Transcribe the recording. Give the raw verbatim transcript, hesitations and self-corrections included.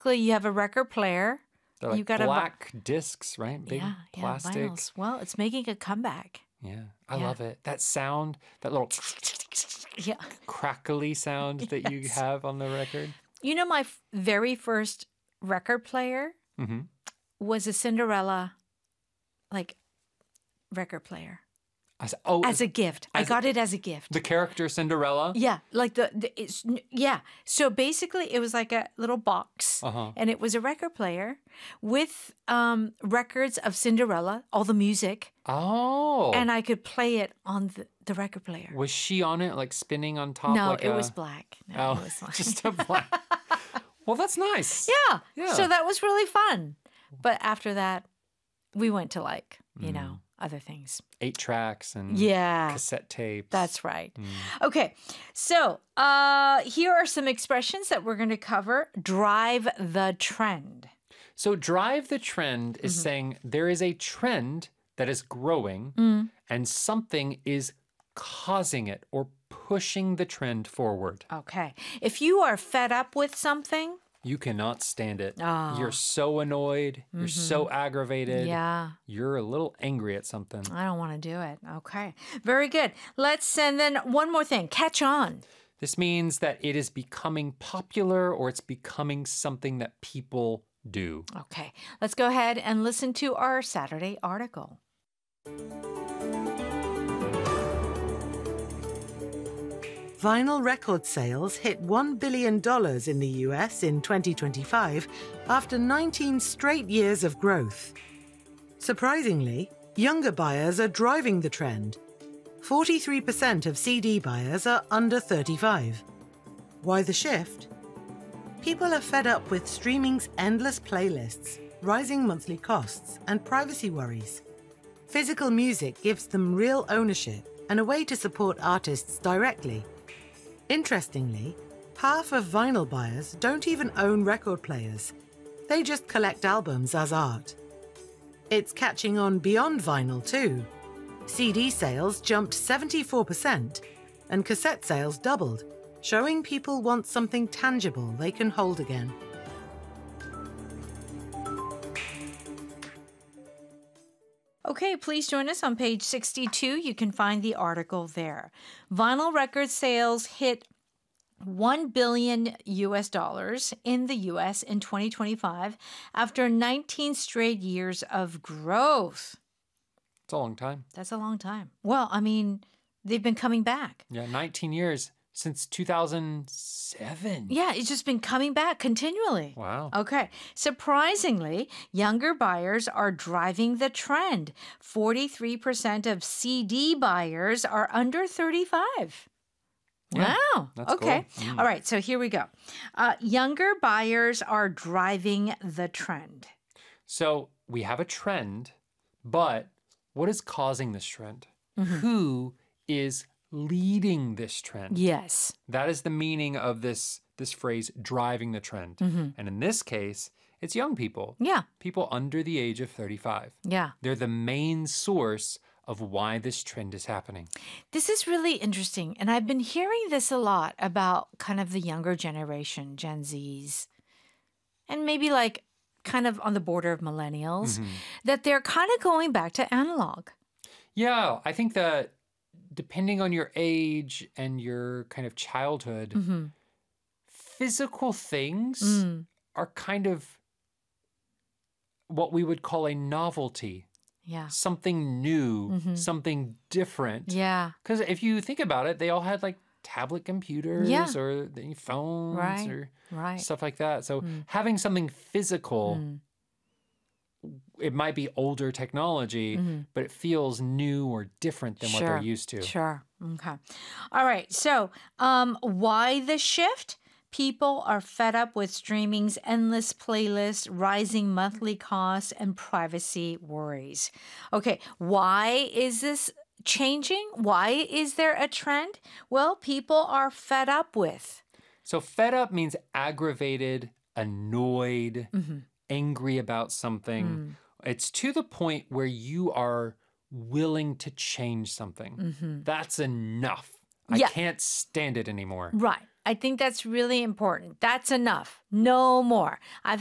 basically you have a record player. They're like you got black discs, right? Big yeah, plastic. Yeah, vinyls. Well, it's making a comeback. Yeah, I Yeah. love it. That sound, that little Yeah. crackly sound that you Yes. have on the record. You know, my f- very first record player Mm-hmm. was a Cinderella, like, record player. As, oh, As a gift. I as- got it as a gift. the character Cinderella? Yeah, like the, the it's yeah. So basically, it was like a little box, Uh-huh. and it was a record player with um, records of Cinderella, all the music, Oh. and I could play it on the, the record player. Was she on it, like spinning on top? No, like it a... was black. No, Oh, it was black. just a black. Well, that's nice. yeah. Yeah. So that was really fun. But after that, we went to like you Mm. know other things. Eight tracks and Yeah. cassette tapes. That's right. Mm. Okay, so uh, here are some expressions that we're going to cover. Drive the trend. So drive the trend is Mm-hmm. saying there is a trend that is growing Mm. and something is causing it or pushing the trend forward. Okay. If you are fed up with something, You cannot stand it. Ah. You're so annoyed. You're so aggravated. yeah, You're a little angry at something. I don't want to do it. Okay. Very good. Let's, and then one more thing, catch on. This means that it is becoming popular or it's becoming something that people do. Okay. Let's go ahead and listen to our Saturday article. Vinyl record sales hit one billion dollars in the U S in twenty twenty-five after nineteen straight years of growth. Surprisingly, younger buyers are driving the trend. forty-three percent of C D buyers are under thirty-five. Why the shift? People are fed up with streaming's endless playlists, rising monthly costs, and privacy worries. Physical music gives them real ownership and a way to support artists directly. Interestingly, half of vinyl buyers don't even own record players. They just collect albums as art. It's catching on beyond vinyl too. C D sales jumped seventy-four percent and cassette sales doubled, showing people want something tangible they can hold again. Okay, please join us on page sixty-two. You can find the article there. Vinyl record sales hit one billion U S dollars in the U S in twenty twenty-five after nineteen straight years of growth. It's a long time. That's a long time. Well, I mean, they've been coming back. Yeah, nineteen years since two thousand seven. Yeah, it's just been coming back continually. Wow. Okay. Surprisingly, younger buyers are driving the trend. forty-three percent of C D buyers are under thirty-five. Yeah, Wow. that's Okay. cool. Mm. All right. So here we go. Uh, younger buyers are driving the trend. So we have a trend, but what is causing this trend? Who is leading this trend? Yes. That is the meaning of this this phrase, driving the trend. And in this case, it's young people, Yeah. people under the age of thirty-five. Yeah. They're the main source of why this trend is happening. This is really interesting. And I've been hearing this a lot about kind of the younger generation, Gen Zs, and maybe like kind of on the border of millennials, that they're kind of going back to analog. Yeah, I think that depending on your age and your kind of childhood, Mm-hmm. physical things Mm. are kind of what we would call a novelty, Yeah. something new, Mhm. something different. Yeah. Because if you think about it, they all had like tablet computers Yeah. or the phones Right. or Right. stuff like that. So Mm. having something physical, Mm. it might be older technology, Mhm. but it feels new or different than what Sure. they're used to. Sure. Okay. All right. So, um, why the shift? People are fed up with streaming's endless playlist, rising monthly costs, and privacy worries. Okay. Why is this changing? Why is there a trend? Well, people are fed up with. So fed up means aggravated, annoyed, Mm-hmm. angry about something. Mm. It's to the point where you are willing to change something. Mm-hmm. That's enough. I Yeah. can't stand it anymore. Right. I think that's really important. That's enough. No more. I've